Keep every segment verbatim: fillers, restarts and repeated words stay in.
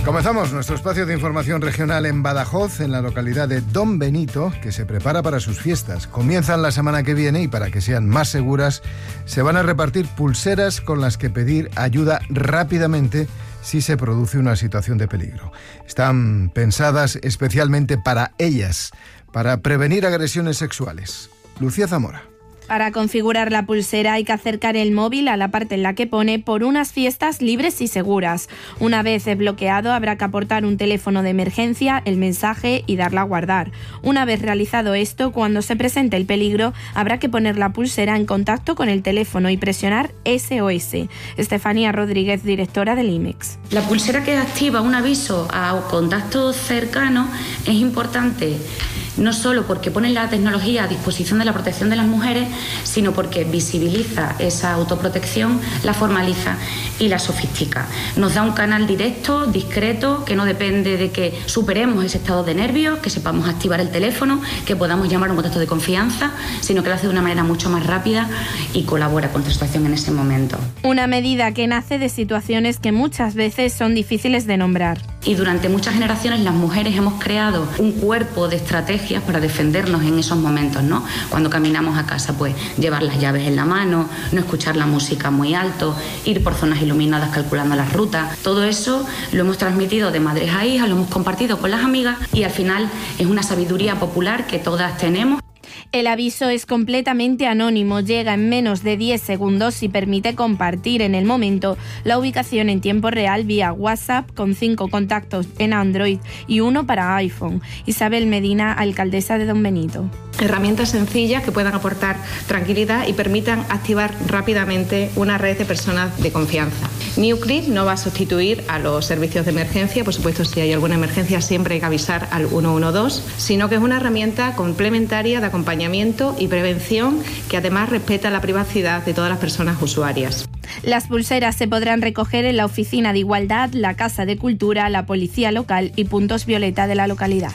Comenzamos nuestro espacio de información regional en Badajoz, en la localidad de Don Benito, que se prepara para sus fiestas. Comienzan la semana que viene y para que sean más seguras, se van a repartir pulseras con las que pedir ayuda rápidamente si se produce una situación de peligro. Están pensadas especialmente para ellas, para prevenir agresiones sexuales. Lucía Zamora. Para configurar la pulsera hay que acercar el móvil a la parte en la que pone "por unas fiestas libres y seguras". Una vez desbloqueado habrá que aportar un teléfono de emergencia, el mensaje y darla a guardar. Una vez realizado esto, cuando se presente el peligro, habrá que poner la pulsera en contacto con el teléfono y presionar S O S. Estefanía Rodríguez, directora del I M E X. La pulsera que activa un aviso a contacto cercano es importante, no solo porque pone la tecnología a disposición de la protección de las mujeres, sino porque visibiliza esa autoprotección, la formaliza y la sofistica. Nos da un canal directo, discreto, que no depende de que superemos ese estado de nervios, que sepamos activar el teléfono, que podamos llamar a un contacto de confianza, sino que lo hace de una manera mucho más rápida y colabora con la situación en ese momento. Una medida que nace de situaciones que muchas veces son difíciles de nombrar. Y durante muchas generaciones las mujeres hemos creado un cuerpo de estrategias para defendernos en esos momentos, ¿no? Cuando caminamos a casa, pues llevar las llaves en la mano, no escuchar la música muy alto, ir por zonas iluminadas calculando las rutas. Todo eso lo hemos transmitido de madres a hijas, lo hemos compartido con las amigas y al final es una sabiduría popular que todas tenemos. El aviso es completamente anónimo, llega en menos de diez segundos y permite compartir en el momento la ubicación en tiempo real vía WhatsApp con cinco contactos en Android y uno para iPhone. Isabel Medina, alcaldesa de Don Benito. Herramientas sencillas que puedan aportar tranquilidad y permitan activar rápidamente una red de personas de confianza. NewClear no va a sustituir a los servicios de emergencia, por supuesto si hay alguna emergencia siempre hay que avisar al uno uno dos, sino que es una herramienta complementaria de acompañamiento y prevención que además respeta la privacidad de todas las personas usuarias. Las pulseras se podrán recoger en la Oficina de Igualdad, la Casa de Cultura, la Policía Local y puntos violeta de la localidad.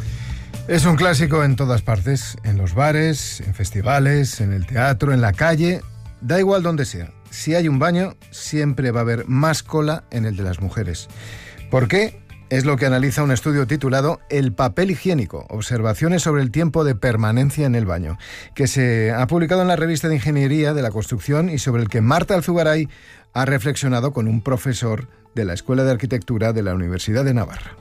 Es un clásico en todas partes, en los bares, en festivales, en el teatro, en la calle, da igual donde sea. Si hay un baño, siempre va a haber más cola en el de las mujeres. ¿Por qué? Es lo que analiza un estudio titulado El papel higiénico, observaciones sobre el tiempo de permanencia en el baño, que se ha publicado en la revista de Ingeniería de la Construcción y sobre el que Marta Alzugaray ha reflexionado con un profesor de la Escuela de Arquitectura de la Universidad de Navarra.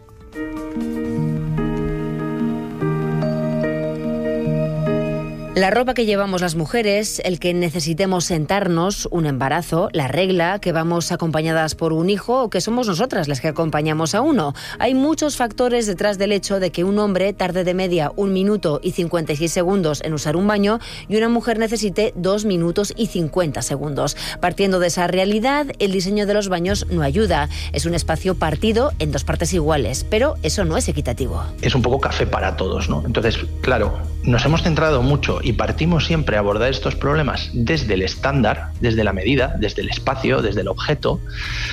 La ropa que llevamos las mujeres, el que necesitemos sentarnos, un embarazo, la regla, que vamos acompañadas por un hijo o que somos nosotras las que acompañamos a uno. Hay muchos factores detrás del hecho de que un hombre tarde de media un minuto y cincuenta y seis segundos en usar un baño y una mujer necesite dos minutos y cincuenta segundos. Partiendo de esa realidad, el diseño de los baños no ayuda. Es un espacio partido en dos partes iguales, pero eso no es equitativo. Es un poco café para todos, ¿no? Entonces, claro, nos hemos centrado mucho y partimos siempre a abordar estos problemas desde el estándar, desde la medida, desde el espacio, desde el objeto,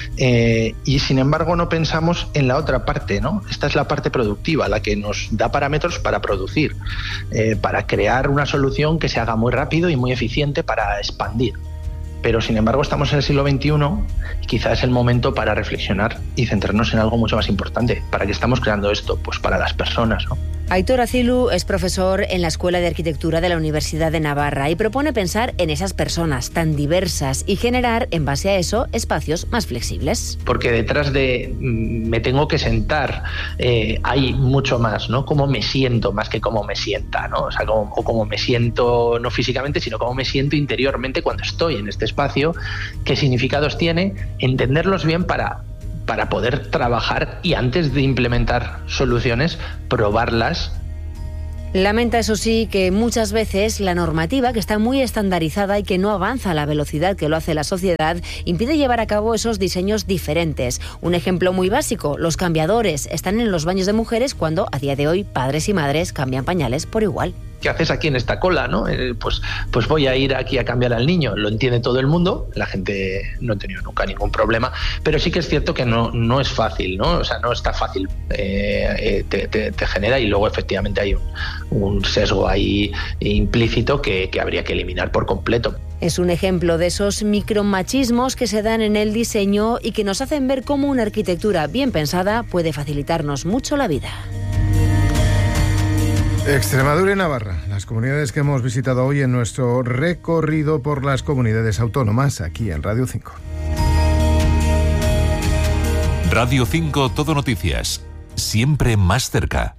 eh, y sin embargo no pensamos en la otra parte, ¿no? Esta es la parte productiva, la que nos da parámetros para producir, eh, para crear una solución que se haga muy rápido y muy eficiente para expandir. Pero sin embargo estamos en el siglo veintiuno y quizás es el momento para reflexionar y centrarnos en algo mucho más importante. ¿Para qué estamos creando esto? Pues para las personas, ¿no? Aitor Azilu es profesor en la Escuela de Arquitectura de la Universidad de Navarra y propone pensar en esas personas tan diversas y generar, en base a eso, espacios más flexibles. Porque detrás de mm, me tengo que sentar eh, hay mucho más, ¿no? Cómo me siento más que cómo me sienta, ¿no? O sea, cómo, o cómo me siento no físicamente, sino cómo me siento interiormente cuando estoy en este espacio, qué significados tiene, entenderlos bien para para poder trabajar y antes de implementar soluciones, probarlas. Lamenta, eso sí, que muchas veces la normativa, que está muy estandarizada y que no avanza a la velocidad que lo hace la sociedad, impide llevar a cabo esos diseños diferentes. Un ejemplo muy básico, los cambiadores están en los baños de mujeres cuando a día de hoy padres y madres cambian pañales por igual. ¿Qué haces aquí en esta cola, no? Eh, pues, pues voy a ir aquí a cambiar al niño. Lo entiende todo el mundo, la gente no ha tenido nunca ningún problema, pero sí que es cierto que no, no es fácil, ¿no? O sea, no está fácil, eh, eh, te, te, te genera y luego efectivamente hay un, un sesgo ahí implícito que, que habría que eliminar por completo. Es un ejemplo de esos micromachismos que se dan en el diseño y que nos hacen ver cómo una arquitectura bien pensada puede facilitarnos mucho la vida. Extremadura y Navarra, las comunidades que hemos visitado hoy en nuestro recorrido por las comunidades autónomas, aquí en Radio cinco. Radio cinco Todo Noticias, siempre más cerca.